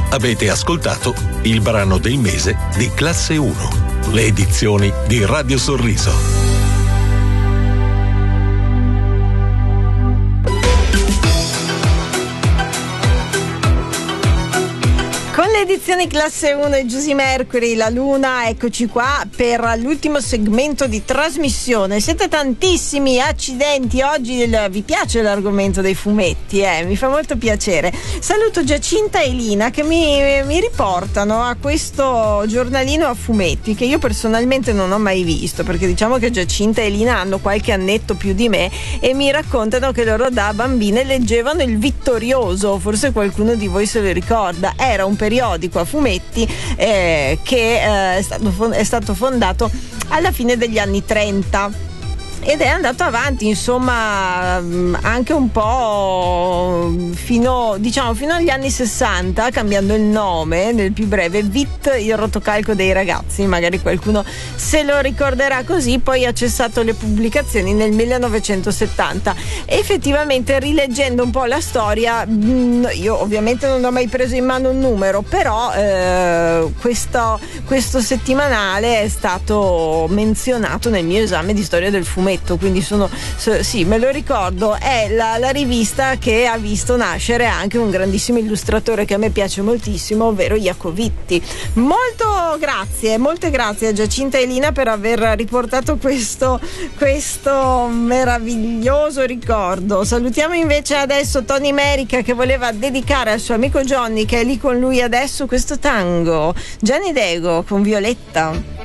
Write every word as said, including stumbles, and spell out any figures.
Avete ascoltato il brano del mese di Classe uno, le edizioni di Radio Sorriso. Edizioni Classe uno e Giusy Mercury, La Luna, eccoci qua per l'ultimo segmento di trasmissione. Siete tantissimi, accidenti, oggi il, vi piace l'argomento dei fumetti, eh? Mi fa molto piacere. Saluto Giacinta e Lina che mi, mi riportano a questo giornalino a fumetti che io personalmente non ho mai visto, perché diciamo che Giacinta e Lina hanno qualche annetto più di me e mi raccontano che loro da bambine leggevano il Vittorioso, forse qualcuno di voi se lo ricorda. Era un periodico a fumetti eh, che eh, è, stato, è stato fondato alla fine degli anni trenta ed è andato avanti, insomma, anche un po' fino, diciamo, fino agli anni sessanta, cambiando il nome nel più breve, Vit, il rotocalco dei ragazzi, magari qualcuno se lo ricorderà così. Poi ha cessato le pubblicazioni nel millenovecentosettanta. Effettivamente, rileggendo un po' la storia, io ovviamente non ho mai preso in mano un numero, però eh, questo, questo settimanale è stato menzionato nel mio esame di storia del fumetto, quindi sono sì, me lo ricordo. È la, la rivista che ha visto nascere anche un grandissimo illustratore che a me piace moltissimo, ovvero Iacovitti. Molto grazie, molte grazie a Giacinta e Lina per aver riportato questo, questo meraviglioso ricordo. Salutiamo invece adesso Tony Merica, che voleva dedicare al suo amico Johnny, che è lì con lui adesso, questo tango Gianni Dego con Violetta.